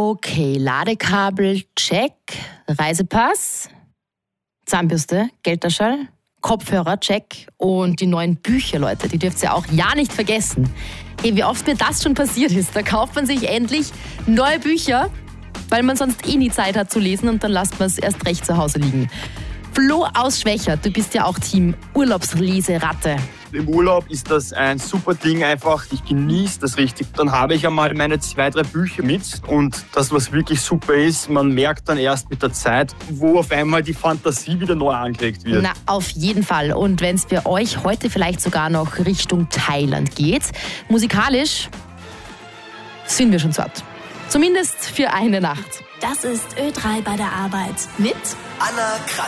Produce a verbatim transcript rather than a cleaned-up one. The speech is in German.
Okay, Ladekabel, check. Reisepass, Zahnbürste, Geldtaschel, Kopfhörer, check. Und die neuen Bücher, Leute, die dürft ihr auch ja nicht vergessen. Hey, wie oft mir das schon passiert ist. Da kauft man sich endlich neue Bücher, weil man sonst eh nie Zeit hat zu lesen und dann lasst man es erst recht zu Hause liegen. Flo aus Schwächert, du bist ja auch Team Urlaubsleseratte. Im Urlaub ist das ein super Ding einfach. Ich genieße das richtig. Dann habe ich einmal meine zwei, drei Bücher mit. Und das, was wirklich super ist, man merkt dann erst mit der Zeit, wo auf einmal die Fantasie wieder neu angeregt wird. Na, auf jeden Fall. Und wenn es für euch heute vielleicht sogar noch Richtung Thailand geht, musikalisch sind wir schon satt. Zumindest für eine Nacht. Das ist Ö drei bei der Arbeit mit Anna Kranz.